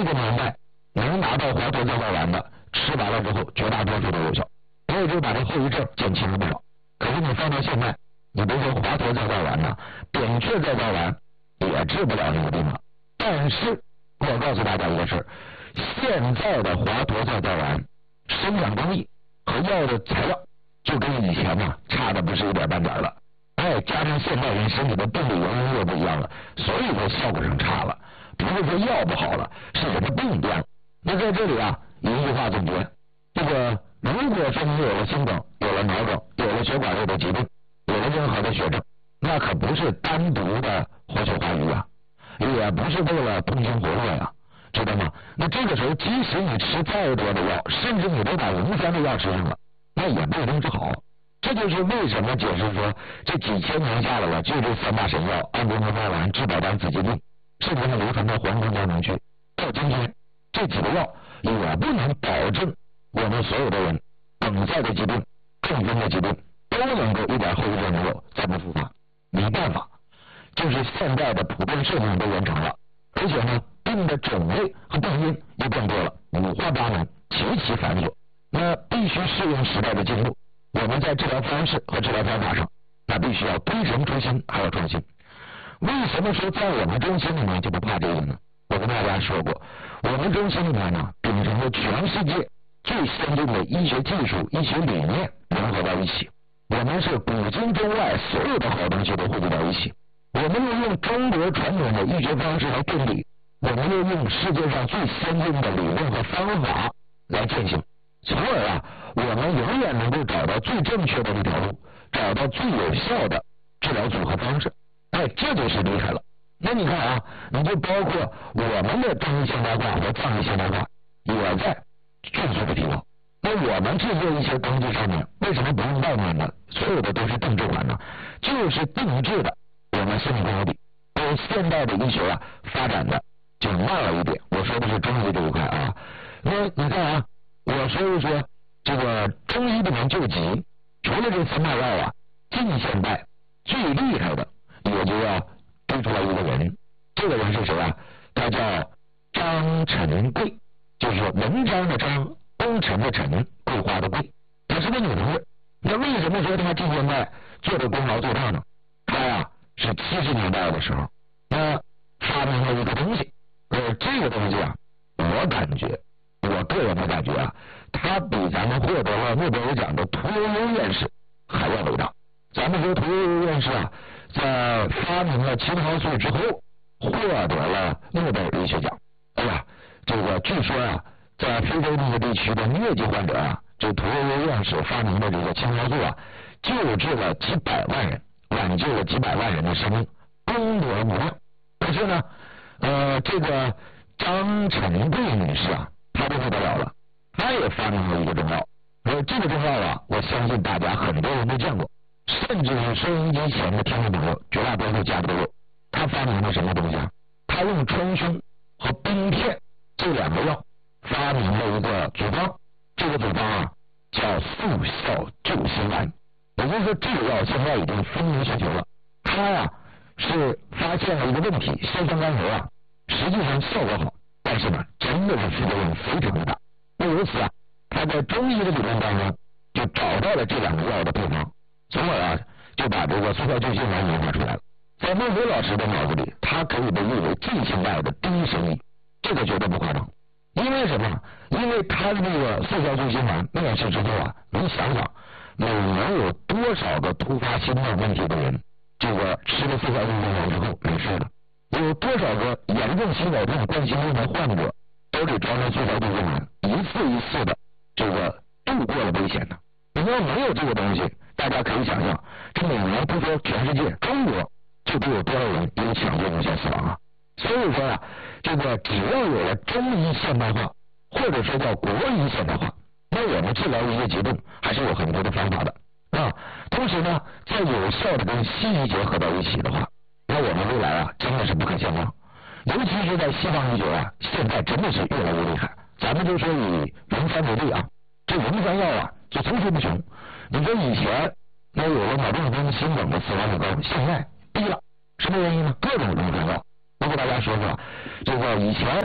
个年代能拿到华佗再造丸的，吃完了之后绝大多数都有效，我也就把这后遗症减轻了不少。可是你放到现在，你别说华佗再造丸呢，扁鹊再造丸也治不了那个病了。但是我告诉大家一个事，现在的华佗再造丸生产工艺和药的材料就跟以前呢差的不是一点半点了。加上现代人身体的病理原因又不一样了，所以说效果上差了。不是说药不好了，是人的病变了。那在这里啊，一句话总结，这个如果说你有了心梗，有了脑梗，有了血管类的疾病，有了任何的血症，那可不是单独的活血化瘀啊，也不是为了通情活络呀，知道吗？那这个时候，即使你吃再多的药，甚至你都把无酸的药吃上了，那也不一定治好。这就是为什么解释说这几千年下来了，就这三大神药安宫牛黄丸、治百单、紫金锭，是他们流传到黄河江南区。到今天，这几个药也不能保证我们所有的人梗塞的疾病、中风的疾病都能够一点后遗症没有再不复发。没办法，就是现在的普遍寿命都延长了，而且呢，病的种类和病因又更多了，五花八门，极其繁琐。那必须适应时代的进步。我们在治疗方式和治疗方法上，那必须要推陈出新，还要创新。为什么说在我们中心里面就不怕这个呢？我跟大家说过，我们中心里面呢，秉承着全世界最先进的医学技术、医学理念融合到一起。我们是古今中外所有的好东西都汇聚到一起。我们又用中国传统的医学方式来定理，我们又用世界上最先进的理论和方法来践行，从而啊，我们永远能够找到最正确的一条路，找到最有效的治疗组合方式。这就是厉害了。那你看啊，你就包括我们的中医现代化和藏医现代化也在迅速的提高。那我们制作一些东西上面为什么不用外面的所有的都是定制丸呢？就是定制的，我们心里更有底。现代的医学啊发展的就慢了一点，我说的是中医这一块啊。那你看啊，我说一说这个中医里面救急，除了这三大药啊，近现代最厉害的也就要推出来一个人。这个人是谁啊？他叫张晨贵，就是文章的章，功臣的臣，桂花的桂。他是个女同志。那为什么说他近现代做的功劳最大呢？他呀是70年代的时候，发明了一个东西。这个东西啊，我个人的感觉啊，他比咱们获得了诺贝尔奖的屠呦呦院士还要伟大。咱们说屠呦呦院士啊，在发明了青蒿素之后，获得了诺贝尔医学奖。这个据说啊，在非洲那个地区的疟疾患者啊，这屠呦呦院士发明的这个青蒿素啊，救治了几百万人，挽救了几百万人的生命，功德无量。可是呢，这个张晨贵女士啊，她就不得了了，她也发明了一个中药。这个中药啊，我相信大家很多人都见过，甚至是收音机前的听众朋友绝大多数家里都有。她发明了什么东西啊？她用川芎和冰片这两个药发明了一个组方，这个组方啊叫速效救心丸。也就是说，这个药现在已经风靡全球了。它呀是发现了一个问题，硝酸甘油啊，实际上效果好，但是呢，真的是副作用非常的大。那由此啊，他在中医的理论当中就找到了这两个药的配方，从而啊就把这个速效救心丸研发出来了。在孟非老师的脑子里，它可以被誉为近现代的第一神医，这个绝对不夸张。因为什么？因为他的这个速效救心丸面世之后啊，你想想，每年有多少个突发心脏问题的人，这个吃了速效救心丸之后没事了？有多少个严重心绞痛、冠心病的患者都得装上速效救心丸，一次一次的这个度过了危险呢？你要没有这个东西，大家可以想象，这每年不说全世界，中国就得有多少人因为抢救无限死亡啊！所以说呀，这个只要有了中医现代化，或者说叫国医现代化，那我们治疗一些疾病还是有很多的方法的啊。同时呢，在有效的跟西医结合到一起的话，那我们未来啊真的是不可限量。尤其是在西方医学啊，现在真的是越来越厉害。咱们就说以溶栓为例啊，这溶栓药啊就层出不穷。你说以前那有了脑中风、心梗的死亡率高，现在低了，什么原因呢？各种溶栓药。我给大家说说，这个以前我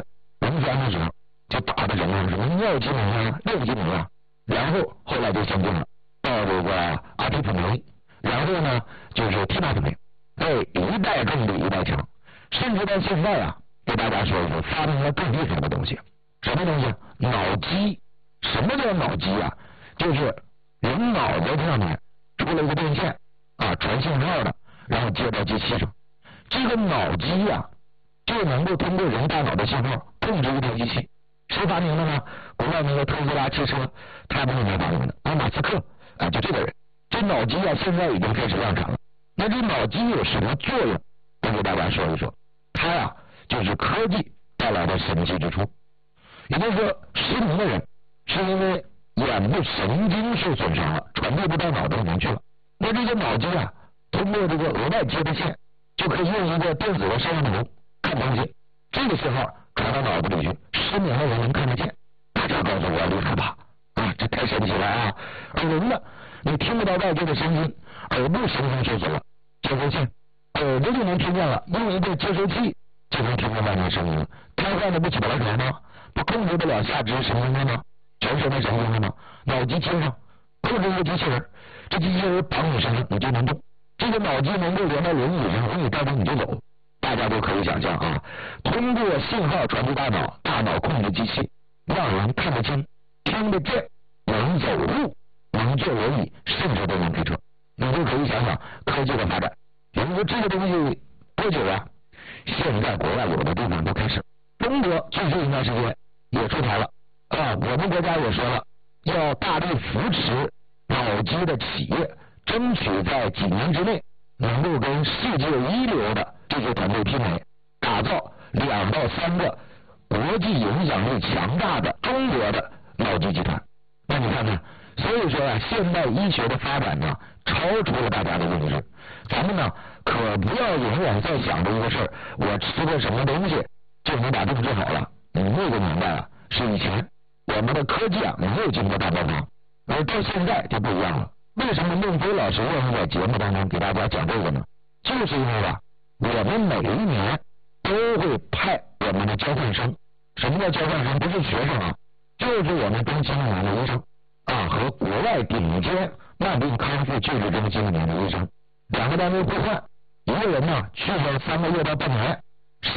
文宣的时候就打的人啊什么尿激酶啊、六激酶啊，然后后来就先进了到这个阿替普酶，然后呢就是替纳普酶，一代更比一代强，甚至到现在啊，给大家说一说发明了更厉害的东西。什么东西？脑机。什么叫脑机啊？就是人脑袋上面出了一个电线啊，传信号的，然后接到机器上。这个脑机啊，就能够通过人大脑的信号控制一台机器。谁发明的呢？国外那个特斯拉汽车，他们发明的，马斯克啊，就这个人。这脑机啊，现在已经开始量产了。那这脑机有什么作用？我给大家说一说。它呀，就是科技带来的神奇之处。也就是说，失明的人是因为眼部神经受损伤了，传递不到脑子里面去了。那这个脑机啊，通过这个额外接的线，就可以用一个电子的摄像头看东西，这个信号传到脑子里去，失明的人能看得见。大家告诉我厉害吧？啊，这太神奇了啊！耳聋的你听不到外界的声音，耳部神经受损了，接收器耳朵就能听见了，用一个接收器就能听见外面声音了。瘫痪的不起不来吗？不控制不了下肢神经的吗？全身的神经的吗？脑机贴上，控制一个机器人，这机器人绑你身上，你就能动。这个脑机能够连到轮椅上，轮椅带着你就走。大家都可以想象啊，通过信号传递大脑，大脑控制机器，让人看得清、听得见，能走路，能坐轮椅，甚至都能开车。你就可以想想科技的发展。比如说这个东西多久啊？现在国外有的地方都开始，中国最近一段时间也出台了啊。我们国家也说了，要大力扶持脑机的企业，争取在几年之内能够跟世界一流的这些团队媲美，打造2到3个国际影响力强大的中国的脑机集团。那你看看，所以说啊，现代医学的发展呢，超出了大家的认知。咱们呢，可不要永远在想着一个事儿，我吃个什么东西就能把病治好了。那个年代啊，是以前我们的科技啊没有经过大爆发，而到现在就不一样了。为什么孟非老师愿意在节目当中给大家讲这个呢？就是因为吧，我们每一年都会派我们的交换生。什么叫交换生？不是学生啊，就是我们中心里面的医生啊，和国外顶尖慢病康复救治中心里面的医生，2个单位互换，一个人呢去上3个月到半年，